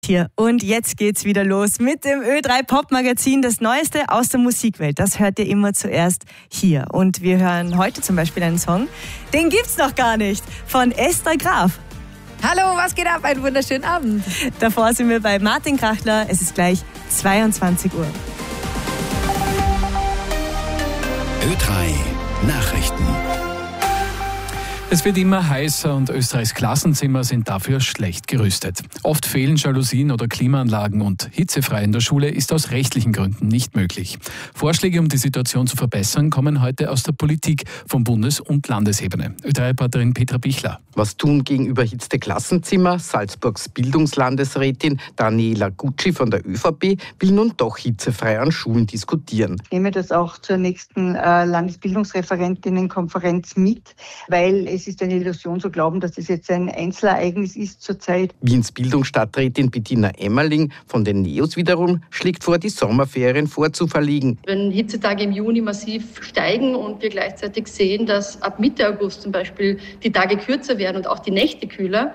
Hier. Und jetzt geht's wieder los mit dem Ö3 Pop Magazin, das Neueste aus der Musikwelt. Das hört ihr immer zuerst hier. Und wir hören heute zum Beispiel einen Song, den gibt's noch gar nicht, von Esther Graf. Hallo, was geht ab? Einen wunderschönen Abend. Davor sind wir bei Martin Krachler. Es ist gleich 22 Uhr. Ö3 Nachrichten. Es wird immer heißer und Österreichs Klassenzimmer sind dafür schlecht gerüstet. Oft fehlen Jalousien oder Klimaanlagen und hitzefrei in der Schule ist aus rechtlichen Gründen nicht möglich. Vorschläge, um die Situation zu verbessern, kommen heute aus der Politik von Bundes- und Landesebene. Ö3-Reporterin Petra Bichler. Was tun gegen überhitzte Klassenzimmer? Salzburgs Bildungslandesrätin Daniela Gucci von der ÖVP will nun doch hitzefrei an Schulen diskutieren. Ich nehme das auch zur nächsten Landesbildungsreferentinnenkonferenz mit, weil es ist eine Illusion zu glauben, dass das jetzt ein Einzelereignis ist zurzeit. Wiens Bildungsstadträtin Bettina Emmerling von den NEOS wiederum schlägt vor, die Sommerferien vorzuverlegen. Wenn Hitzetage im Juni massiv steigen und wir gleichzeitig sehen, dass ab Mitte August zum Beispiel die Tage kürzer werden und auch die Nächte kühler,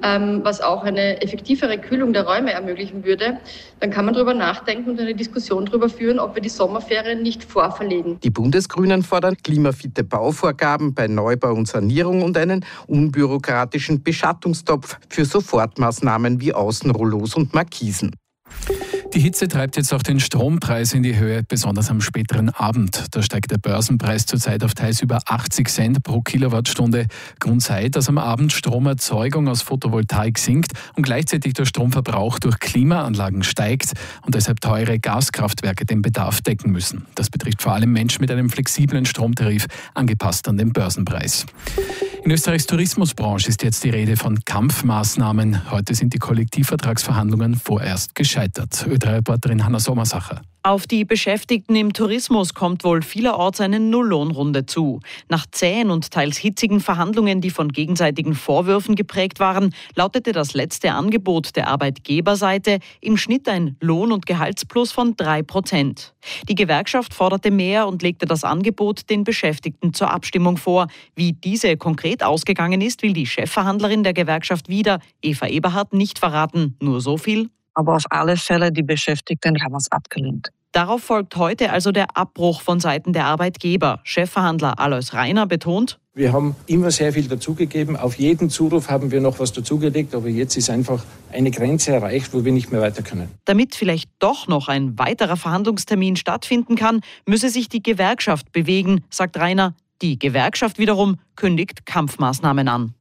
was auch eine effektivere Kühlung der Räume ermöglichen würde, dann kann man darüber nachdenken und eine Diskussion darüber führen, ob wir die Sommerferien nicht vorverlegen. Die Bundesgrünen fordern klimafitte Bauvorgaben bei Neubau und Sanierung und einen unbürokratischen Beschattungstopf für Sofortmaßnahmen wie Außenrollos und Markisen. Die Hitze treibt jetzt auch den Strompreis in die Höhe, besonders am späteren Abend. Da steigt der Börsenpreis zurzeit auf teils über 80 Cent pro Kilowattstunde. Grund sei, dass am Abend Stromerzeugung aus Photovoltaik sinkt und gleichzeitig der Stromverbrauch durch Klimaanlagen steigt und deshalb teure Gaskraftwerke den Bedarf decken müssen. Das betrifft vor allem Menschen mit einem flexiblen Stromtarif, angepasst an den Börsenpreis. In Österreichs Tourismusbranche ist jetzt die Rede von Kampfmaßnahmen. Heute sind die Kollektivvertragsverhandlungen vorerst gescheitert. Ö3-Reporterin Hanna Sommersacher. Auf die Beschäftigten im Tourismus kommt wohl vielerorts eine Nulllohnrunde zu. Nach zähen und teils hitzigen Verhandlungen, die von gegenseitigen Vorwürfen geprägt waren, lautete das letzte Angebot der Arbeitgeberseite im Schnitt ein Lohn- und Gehaltsplus von 3%. Die Gewerkschaft forderte mehr und legte das Angebot den Beschäftigten zur Abstimmung vor. Wie diese konkret ausgegangen ist, will die Chefverhandlerin der Gewerkschaft wieder, Eva Eberhardt, nicht verraten. Nur so viel: Aber auf alle Fälle, die Beschäftigten haben es abgelehnt. Darauf folgt heute also der Abbruch von Seiten der Arbeitgeber. Chefverhandler Alois Rainer betont: Wir haben immer sehr viel dazugegeben. Auf jeden Zuruf haben wir noch was dazugelegt. Aber jetzt ist einfach eine Grenze erreicht, wo wir nicht mehr weiter können. Damit vielleicht doch noch ein weiterer Verhandlungstermin stattfinden kann, müsse sich die Gewerkschaft bewegen, sagt Rainer. Die Gewerkschaft wiederum kündigt Kampfmaßnahmen an.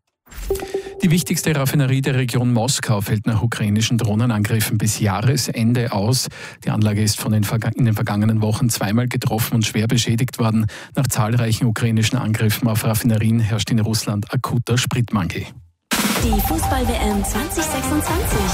Die wichtigste Raffinerie der Region Moskau fällt nach ukrainischen Drohnenangriffen bis Jahresende aus. Die Anlage ist in den vergangenen Wochen zweimal getroffen und schwer beschädigt worden. Nach zahlreichen ukrainischen Angriffen auf Raffinerien herrscht in Russland akuter Spritmangel. Die Fußball-WM 2026.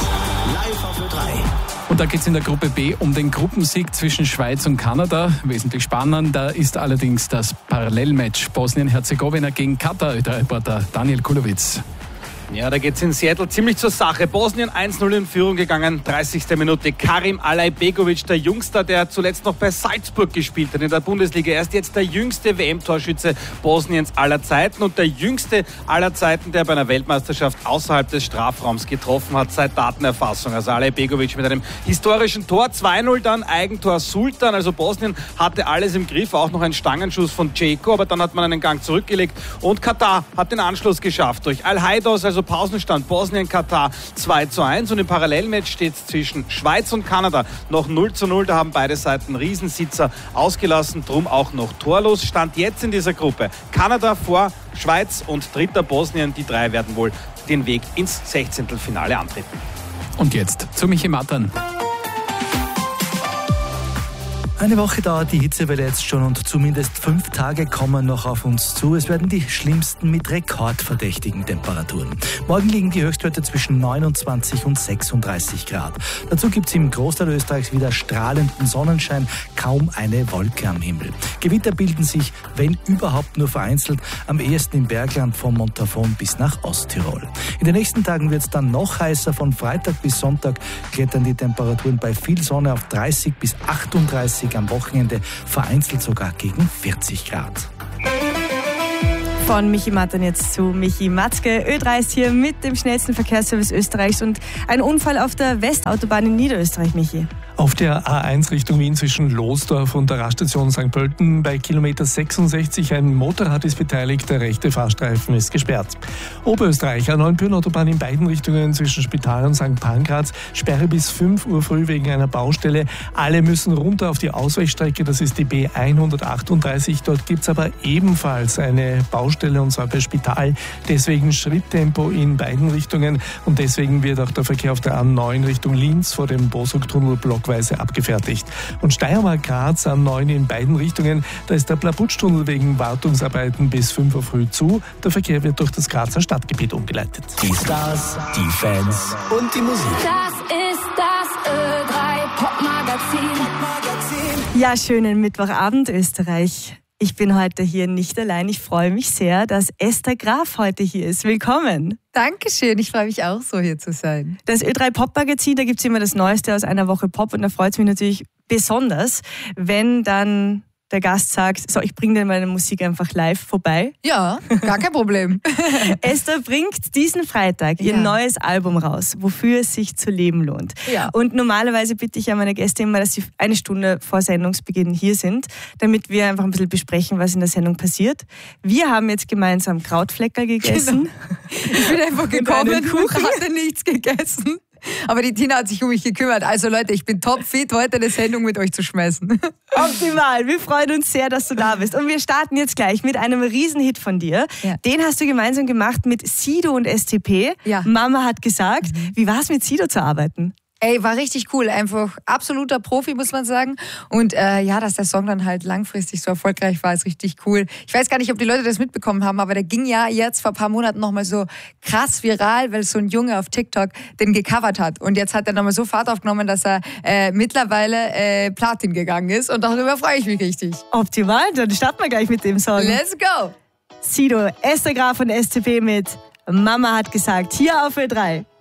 Live auf Ö3. Und da geht es in der Gruppe B um den Gruppensieg zwischen Schweiz und Kanada. Wesentlich spannender ist allerdings das Parallelmatch Bosnien-Herzegowina gegen Katar. Ö3-Reporter Daniel Kulowitz. Ja, da geht's in Seattle ziemlich zur Sache. Bosnien 1-0 in Führung gegangen, 30. Minute. Karim Alajbegovic, der Jüngste, der zuletzt noch bei Salzburg gespielt hat in der Bundesliga. Er ist jetzt der jüngste WM-Torschütze Bosniens aller Zeiten und der jüngste aller Zeiten, der bei einer Weltmeisterschaft außerhalb des Strafraums getroffen hat, seit Datenerfassung. Also Alajbegovic mit einem historischen Tor, 2-0 dann, Eigentor Sultan. Also Bosnien hatte alles im Griff, auch noch ein Stangenschuss von Dzeko, aber dann hat man einen Gang zurückgelegt und Katar hat den Anschluss geschafft durch Al-Haidos, also Pausenstand Bosnien-Katar 2-1 und im Parallelmatch steht es zwischen Schweiz und Kanada noch 0-0. Da haben beide Seiten Riesensitzer ausgelassen, drum auch noch torlos. Stand jetzt in dieser Gruppe Kanada vor Schweiz und dritter Bosnien. Die drei werden wohl den Weg ins 16. Finale antreten. Und jetzt zu Michi Mattern. Eine Woche dauert die Hitzewelle jetzt schon und zumindest 5 Tage kommen noch auf uns zu. Es werden die schlimmsten mit rekordverdächtigen Temperaturen. Morgen liegen die Höchstwerte zwischen 29 und 36 Grad. Dazu gibt es im Großteil Österreichs wieder strahlenden Sonnenschein, kaum eine Wolke am Himmel. Gewitter bilden sich, wenn überhaupt nur vereinzelt, am ehesten im Bergland von Montafon bis nach Osttirol. In den nächsten Tagen wird es dann noch heißer. Von Freitag bis Sonntag klettern die Temperaturen bei viel Sonne auf 30 bis 38, am Wochenende vereinzelt sogar gegen 40 Grad. Von Michi Mattern jetzt zu Michi Matzke. Ö3 ist hier mit dem schnellsten Verkehrsservice Österreichs und ein Unfall auf der Westautobahn in Niederösterreich, Michi. Auf der A1 Richtung Wien zwischen Losdorf und der Raststation St. Pölten bei Kilometer 66 ein Motorrad ist beteiligt, der rechte Fahrstreifen ist gesperrt. Oberösterreich, A9 Pyhrn-Autobahn in beiden Richtungen zwischen Spital und St. Pankraz, Sperre bis 5 Uhr früh wegen einer Baustelle. Alle müssen runter auf die Ausweichstrecke, das ist die B138. Dort gibt es aber ebenfalls eine Baustelle und zwar bei Spital. Deswegen Schritttempo in beiden Richtungen und deswegen wird auch der Verkehr auf der A9 Richtung Linz vor dem Bosuk-Tunnel blockweise abgefertigt. Und Steiermark-Graz A9 in beiden Richtungen, da ist der Plabutsch-Tunnel wegen Wartungsarbeiten bis 5 Uhr früh zu. Der Verkehr wird durch das Grazer Stadtgebiet umgeleitet. Die Stars, die Fans und die Musik. Das ist das Ö3 Popmagazin. Ja, schönen Mittwochabend, Österreich. Ich bin heute hier nicht allein. Ich freue mich sehr, dass Esther Graf heute hier ist. Willkommen. Dankeschön, ich freue mich auch so, hier zu sein. Das Ö3 Pop-Magazin, da gibt es immer das Neueste aus einer Woche Pop und da freut es mich natürlich besonders, wenn dann der Gast sagt, so, ich bringe dir meine Musik einfach live vorbei. Ja, gar kein Problem. Esther bringt diesen Freitag ihr neues Album raus, wofür es sich zu leben lohnt. Ja. Und normalerweise bitte ich ja meine Gäste immer, dass sie eine Stunde vor Sendungsbeginn hier sind, damit wir einfach ein bisschen besprechen, was in der Sendung passiert. Wir haben jetzt gemeinsam Krautfleckerl gegessen. Genau. Ich bin einfach gekommen und hatte nichts gegessen. Aber die Tina hat sich um mich gekümmert. Also Leute, ich bin topfit, heute eine Sendung mit euch zu schmeißen. Optimal. Wir freuen uns sehr, dass du da bist. Und wir starten jetzt gleich mit einem Riesenhit von dir. Ja. Den hast du gemeinsam gemacht mit Sido und STP. Ja. Mama hat gesagt. Wie war es, mit Sido zu arbeiten? Ey, war richtig cool. Einfach absoluter Profi, muss man sagen. Und dass der Song dann halt langfristig so erfolgreich war, ist richtig cool. Ich weiß gar nicht, ob die Leute das mitbekommen haben, aber der ging ja jetzt vor ein paar Monaten nochmal so krass viral, weil so ein Junge auf TikTok den gecovert hat. Und jetzt hat er nochmal so Fahrt aufgenommen, dass er mittlerweile Platin gegangen ist. Und darüber freue ich mich richtig. Optimal, dann starten wir gleich mit dem Song. Let's go! Sido, Esther Graf und STP mit Mama hat gesagt, hier auf Ö3.